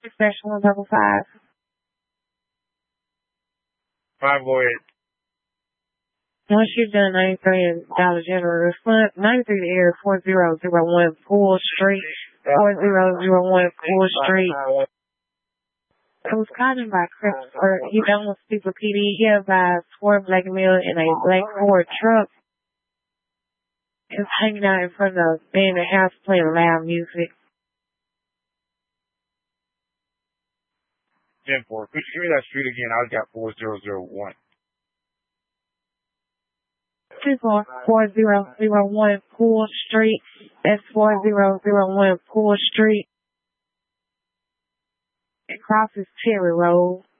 Section 155. 5 go ahead. Once you're done, 93 and Dollar General, 93 to air 4001 Pool Street, 4001 Pool Street. It was caught in by Crips, or he don't want to speak with PD. He had by 4 black male in a black Ford truck. He was hanging out in front of the abandoned house playing loud music. 10-4. Could you give me that street again? I got 4001. 4001 Pool Street. That's 4001 Pool Street. It crosses Cherry Road.